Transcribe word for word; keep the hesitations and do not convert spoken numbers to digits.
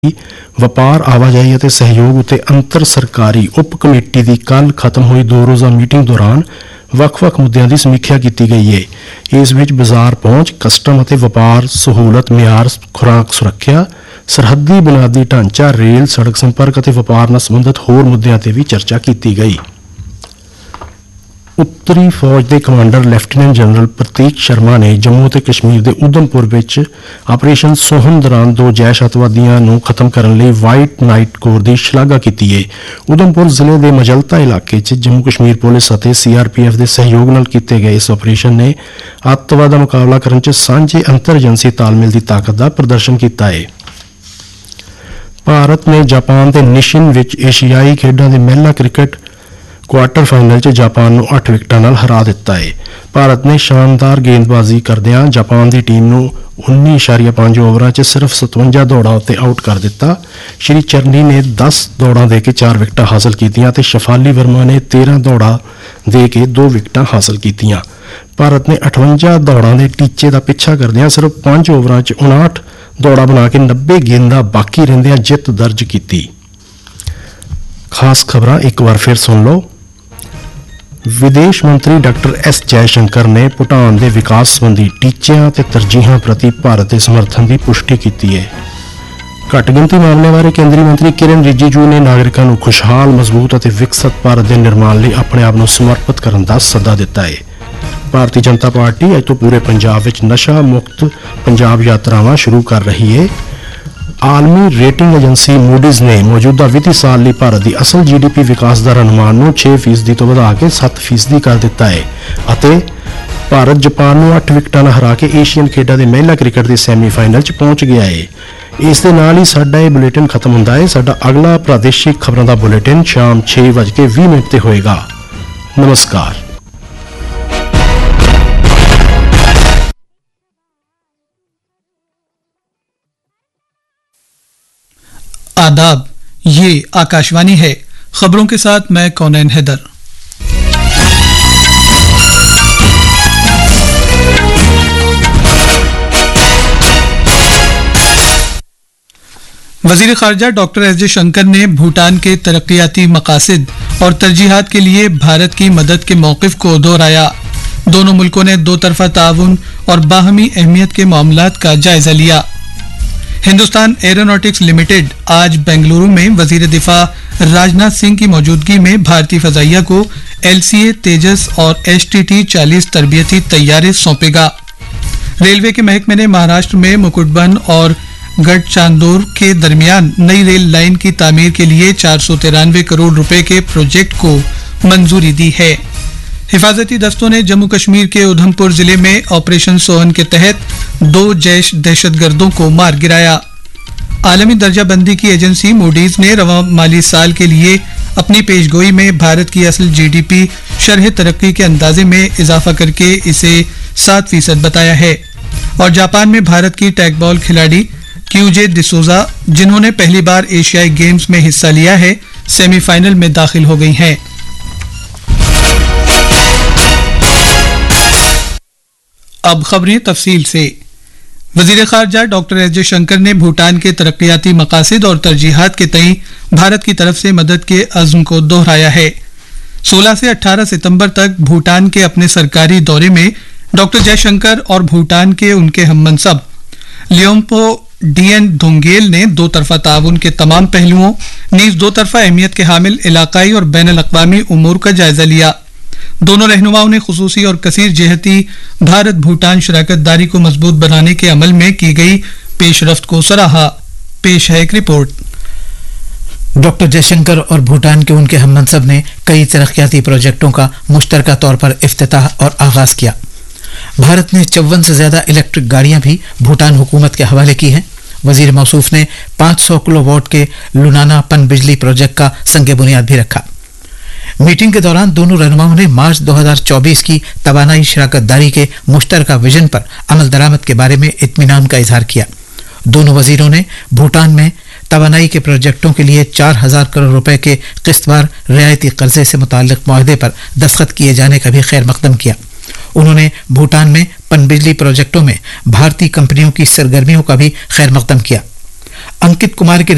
ਵਪਾਰ ਆਵਾਜਾਈ ਅਤੇ ਸਹਿਯੋਗ ਉੱਤੇ ਅੰਤਰ ਸਰਕਾਰੀ ਉਪ ਕਮੇਟੀ ਦੀ ਕੱਲ੍ਹ ਖਤਮ ਹੋਈ ਦੋ ਰੋਜ਼ਾ ਮੀਟਿੰਗ ਦੌਰਾਨ ਵੱਖ-ਵੱਖ ਮੁੱਦਿਆਂ ਦੀ ਸਮੀਖਿਆ ਕੀਤੀ ਗਈ ਹੈ। ਇਸ ਵਿੱਚ ਬਾਜ਼ਾਰ ਪਹੁੰਚ, ਕਸਟਮ ਅਤੇ ਵਪਾਰ ਸਹੂਲਤ, ਮਿਆਰ, ਖੁਰਾਕ ਸੁਰੱਖਿਆ, ਸਰਹੱਦੀ ਬੁਨਿਆਦੀ ਢਾਂਚਾ, ਰੇਲ, ਸੜਕ ਸੰਪਰਕ ਅਤੇ ਵਪਾਰ ਨਾਲ ਸੰਬੰਧਿਤ ਹੋਰ ਮੁੱਦਿਆਂ ਤੇ ਵੀ ਚਰਚਾ ਕੀਤੀ ਗਈ। ਉੱਤਰੀ ਫੌਜ ਦੇ ਕਮਾਂਡਰ ਲੈਫਟੀਨੈਂਟ ਜਨਰਲ ਪ੍ਰਤੀਕ ਸ਼ਰਮਾ ਨੇ ਜੰਮੂ ਅਤੇ ਕਸ਼ਮੀਰ ਦੇ ਉਧਮਪੁਰ ਵਿੱਚ ਆਪਰੇਸ਼ਨ ਸੋਹਨ ਦੌਰਾਨ ਦੋ ਜੈਸ਼ ਅੱਤਵਾਦੀਆਂ ਨੂੰ ਖਤਮ ਕਰਨ ਲਈ ਵਾਈਟ ਨਾਈਟ ਕੋਰ ਦੀ ਸ਼ਲਾਘਾ ਕੀਤੀ ਹੈ। ਉਧਮਪੁਰ ਜ਼ਿਲ੍ਹੇ ਦੇ ਮਜਲਤਾ ਇਲਾਕੇ 'ਚ ਜੰਮੂ ਕਸ਼ਮੀਰ ਪੁਲਿਸ ਅਤੇ ਸੀ ਆਰ ਪੀ ਐਫ ਦੇ ਸਹਿਯੋਗ ਨਾਲ ਕੀਤੇ ਗਏ ਇਸ ਆਪਰੇਸ਼ਨ ਨੇ ਅੱਤਵਾਦ ਦਾ ਮੁਕਾਬਲਾ ਕਰਨ 'ਚ ਸਾਂਝੇ ਅੰਤਰ ਏਜੰਸੀ ਤਾਲਮੇਲ ਦੀ ਤਾਕਤ ਦਾ ਪ੍ਰਦਰਸ਼ਨ ਕੀਤਾ ਹੈ। ਭਾਰਤ ਨੇ ਜਾਪਾਨ ਦੇ ਨਿਸ਼ਿਨ ਵਿੱਚ ਏਸ਼ੀਆਈ ਖੇਡਾਂ ਦੇ ਮਹਿਲਾ ਕ੍ਰਿਕਟ ਕੁਆਰਟਰ ਫਾਈਨਲ 'ਚ ਜਾਪਾਨ ਨੂੰ ਅੱਠ ਵਿਕਟਾਂ ਨਾਲ ਹਰਾ ਦਿੱਤਾ ਹੈ। ਭਾਰਤ ਨੇ ਸ਼ਾਨਦਾਰ ਗੇਂਦਬਾਜ਼ੀ ਕਰਦਿਆਂ ਜਾਪਾਨ ਦੀ ਟੀਮ ਨੂੰ ਉੱਨੀ ਇਸ਼ਾਰੀਆ ਪੰਜ ਓਵਰਾਂ 'ਚ ਸਿਰਫ ਸਤਵੰਜਾ ਦੌੜਾਂ ਉੱਤੇ ਆਊਟ ਕਰ ਦਿੱਤਾ। ਸ਼੍ਰੀ ਚਰਨੀ ਨੇ ਦਸ ਦੌੜਾਂ ਦੇ ਕੇ ਚਾਰ ਵਿਕਟਾਂ ਹਾਸਲ ਕੀਤੀਆਂ ਤੇ ਸ਼ਫਾਲੀ ਵਰਮਾ ਨੇ ਤੇਰਾਂ ਦੌੜਾਂ ਦੇ ਕੇ ਦੋ ਵਿਕਟਾਂ ਹਾਸਲ ਕੀਤੀਆਂ। ਭਾਰਤ ਨੇ ਅਠਵੰਜਾ ਦੌੜਾਂ ਦੇ ਟੀਚੇ ਦਾ ਪਿੱਛਾ ਕਰਦਿਆਂ ਸਿਰਫ ਪੰਜ ਓਵਰਾਂ 'ਚ ਉਣਾਹਠ ਦੌੜਾਂ ਬਣਾ ਕੇ ਨੱਬੇ ਗੇਂਦਾਂ ਬਾਕੀ ਰਹਿੰਦਿਆਂ ਜਿੱਤ ਦਰਜ ਕੀਤੀ। ਖਾਸ ਖਬਰਾਂ ਇੱਕ ਵਾਰ ਫਿਰ ਸੁਣ ਲਓ। ਵਿਦੇਸ਼ ਮੰਤਰੀ ਡਾਕਟਰ ਐਸ ਜੈਸ਼ੰਕਰ ਨੇ ਭੂਟਾਨ ਦੇ ਵਿਕਾਸ ਸੰਬੰਧੀ ਟੀਚਿਆਂ ਅਤੇ ਤਰਜੀਹਾਂ ਪ੍ਰਤੀ ਭਾਰਤ ਦੇ ਸਮਰਥਨ ਦੀ ਪੁਸ਼ਟੀ ਕੀਤੀ ਹੈ। ਘੱਟ ਗਿਣਤੀ ਮਾਮਲਿਆਂ ਬਾਰੇ ਕੇਂਦਰੀ ਮੰਤਰੀ ਕਿਰਨ ਰਿਜੀਜੂ ਨੇ ਨਾਗਰਿਕਾਂ ਨੂੰ ਖੁਸ਼ਹਾਲ, ਮਜ਼ਬੂਤ ਅਤੇ ਵਿਕਸਤ ਭਾਰਤ ਦੇ ਨਿਰਮਾਣ ਲਈ ਆਪਣੇ ਆਪ ਨੂੰ ਸਮਰਪਿਤ ਕਰਨ ਦਾ ਸੱਦਾ ਦਿੱਤਾ ਹੈ। ਭਾਰਤੀ ਜਨਤਾ ਪਾਰਟੀ ਅੱਜ ਤੋਂ ਪੂਰੇ ਪੰਜਾਬ ਵਿੱਚ ਨਸ਼ਾ ਮੁਕਤ ਪੰਜਾਬ ਯਾਤਰਾਵਾਂ ਸ਼ੁਰੂ ਕਰ ਰਹੀ ਹੈ। ਆਲਮੀ ਰੇਟਿੰਗ ਏਜੰਸੀ ਮੂਡੀਜ਼ ਨੇ ਮੌਜੂਦਾ ਵਿੱਤੀ ਸਾਲ ਲਈ ਭਾਰਤ ਦੀ ਅਸਲ ਜੀ ਡੀ ਪੀ ਵਿਕਾਸ ਦਰ ਅਨੁਮਾਨ ਨੂੰ ਛੇ ਫੀਸਦੀ ਤੋਂ ਵਧਾ ਕੇ ਸੱਤ ਫੀਸਦੀ ਕਰ ਦਿੱਤਾ ਹੈ ਅਤੇ ਭਾਰਤ ਜਾਪਾਨ ਨੂੰ ਅੱਠ ਵਿਕਟਾਂ ਨਾਲ ਹਰਾ ਕੇ ਏਸ਼ੀਅਨ ਖੇਡਾਂ ਦੇ ਮਹਿਲਾ ਕ੍ਰਿਕਟ ਦੇ ਸੈਮੀਫਾਈਨਲ 'ਚ ਪਹੁੰਚ ਗਿਆ ਹੈ। ਇਸ ਦੇ ਨਾਲ ਹੀ ਸਾਡਾ ਇਹ ਬੁਲੇਟਿਨ ਖਤਮ ਹੁੰਦਾ ਹੈ। ਸਾਡਾ ਅਗਲਾ ਪ੍ਰਾਦੇਸ਼ਿਕ ਖਬਰਾਂ ਦਾ ਬੁਲੇਟਿਨ ਸ਼ਾਮ ਛੇ ਵੱਜ ਕੇ ਵੀਹ ਮਿੰਟ ਤੇ ਹੋਏਗਾ। ਨਮਸਕਾਰ। आदाब, ये आकाशवाणी है। खबरों के साथ मैं कौनैन हैदर। वजीर खारजा डॉक्टर एस जयशंकर ने भूटान के तरक्याती मकासद और तरजीहात के लिए भारत की मदद के मौक़िफ़ को दोहराया। दोनों मुल्कों ने दो तरफा ताउन और बाहमी अहमियत के मामलात का जायजा लिया। हिंदुस्तान एरोनॉटिक्स लिमिटेड आज बेंगलुरु में वजीर दिफा राजनाथ सिंह की मौजूदगी में भारतीय फजाइया को एल सी ए तेजस और एच टी टी चालीस तरबियती तैयारे सौंपेगा। रेलवे के महकमे ने महाराष्ट्र में मुकुटबन और गढ़चांदोर के दरमियान नई रेल लाइन की तामीर के लिए चार सौ तिरानवे करोड़ रुपए के प्रोजेक्ट को मंजूरी दी है। हिफाजती दस्तों ने जम्मू कश्मीर के उधमपुर जिले में ऑपरेशन सोहन के तहत दो जैश दहशतगर्दों को मार गिराया। आलमी दर्जाबंदी की एजेंसी मूडीज ने रवा माली साल के लिए अपनी पेशगोई में भारत की असल जी डी पी शरह तरक्की के अंदाजे में इजाफा करके इसे सात फीसद बताया है। और जापान में भारत की टैगबॉल खिलाड़ी क्यूजे डिसोजा, जिन्होंने पहली बार एशियाई गेम्स में हिस्सा लिया है, सेमीफाइनल में दाखिल हो गई हैं। अब खबरें तफसील से। वजीर खारजा डॉक्टर एस जयशंकर ने भूटान के तरक्याती मकासद और तरजीहात के तई भारत की तरफ से मदद के अज़्म को दोहराया है। सोलह से अठारह सितंबर तक भूटान के अपने सरकारी दौरे में डॉक्टर जयशंकर और भूटान के उनके हममनसब लियोम्पो डीएन धोंगेल ने दो तरफा ताउन के तमाम पहलुओं, नीज दो तरफा अहमियत के हामिल इलाकाई और बैन अल-अक़वामी उमूर का जायजा लिया। दोनों रहनुमाओं ने खुसूसी और कसीर जहती भारत भूटान शराकत दारी को मजबूत बनाने के अमल में की गई पेशरफ्त को सराहा। पेश है एक रिपोर्ट। डॉक्टर जयशंकर और भूटान के उनके हममनसब ने कई तरक्याती प्रोजेक्टों का मुश्तरका तौर पर इफ्तिताह और आगाज किया। भारत ने चौवन से ज्यादा इलेक्ट्रिक गाड़ियां भी भूटान हुकूमत के हवाले की हैं। वजीर मौसूफ ने पाँच सौ किलोवाट के लुनाना पन बिजली प्रोजेक्ट का संग बुनियाद भी रखा। मीटिंग के दौरान दोनों रहनुमाओं ने मार्च दो हज़ार चौबीस की तवानाई शराकत दारी के मुश्तरका विजन पर अमल दरामद के बारे में इत्मीनान का इजहार किया। दोनों वजीरों ने भूटान में तवानाई के प्रोजेक्टों के लिए चार हजार करोड़ रुपए के किस्तवार रियायती कर्जे से मुताल्लिक मुआहदे पर दस्तखत किए जाने का भी खैर मकदम किया। उन्होंने भूटान में पनबिजली प्रोजेक्टों में भारतीय कंपनियों की सरगर्मियों का भी खैर मकदम किया। अंकित कुमार के